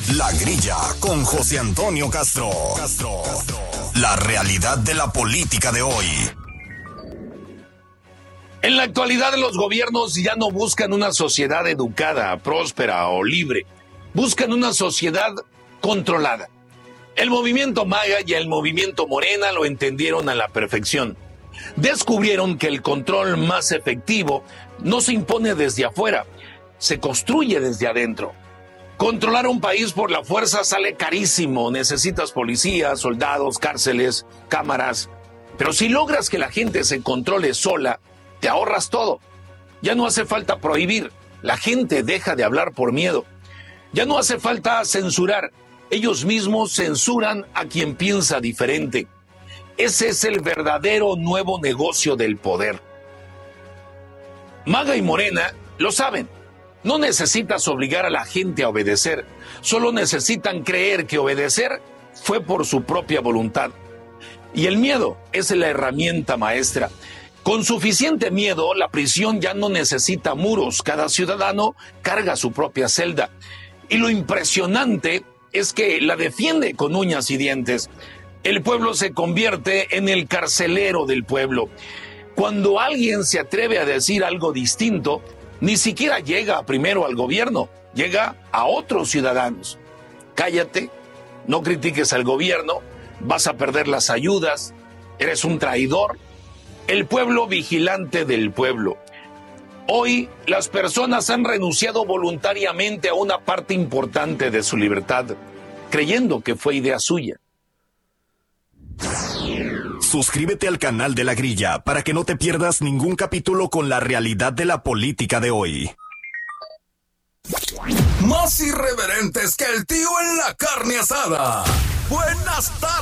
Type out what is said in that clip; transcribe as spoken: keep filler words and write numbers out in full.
La Grilla con José Antonio Castro. Castro. La realidad de la política de hoy. En la actualidad los gobiernos ya no buscan una sociedad educada, próspera o libre. Buscan una sociedad controlada. El movimiento MAGA y el movimiento Morena lo entendieron a la perfección. Descubrieron que el control más efectivo no se impone desde afuera, se construye desde adentro. Controlar un país por la fuerza sale carísimo. Necesitas policías, soldados, cárceles, cámaras. Pero si logras que la gente se controle sola, te ahorras todo. Ya no hace falta prohibir. La gente deja de hablar por miedo. Ya no hace falta censurar. Ellos mismos censuran a quien piensa diferente. Ese es el verdadero nuevo negocio del poder. MAGA y Morena lo saben. No necesitas obligar a la gente a obedecer. Solo necesitan creer que obedecer fue por su propia voluntad. Y el miedo es la herramienta maestra. Con suficiente miedo, la prisión ya no necesita muros. Cada ciudadano carga su propia celda. Y lo impresionante es que la defiende con uñas y dientes. El pueblo se convierte en el carcelero del pueblo. Cuando alguien se atreve a decir algo distinto, ni siquiera llega primero al gobierno, llega a otros ciudadanos. Cállate, no critiques al gobierno, vas a perder las ayudas, eres un traidor. El pueblo vigilante del pueblo. Hoy las personas han renunciado voluntariamente a una parte importante de su libertad, creyendo que fue idea suya. Suscríbete al canal de La Grilla para que no te pierdas ningún capítulo con la realidad de la política de hoy. Más irreverentes que el tío en la carne asada. Buenas tardes.